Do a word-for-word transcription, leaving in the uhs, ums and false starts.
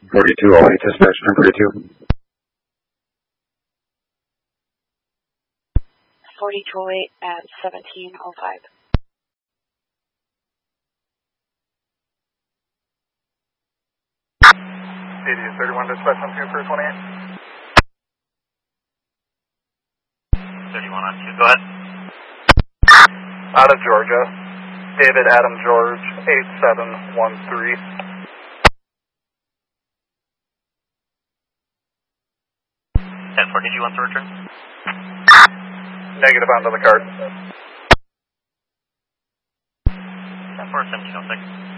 forty-two oh eight, dispatch ten forty-two. forty-two oh eight at seventeen oh five. C D thirty-one, dispatch on two for twenty-eight. thirty-one on two, go ahead. Out of Georgia, David Adam George, eight seven one three. ten four, did you want to return? Negative onto the card. ten four, seventeen oh six.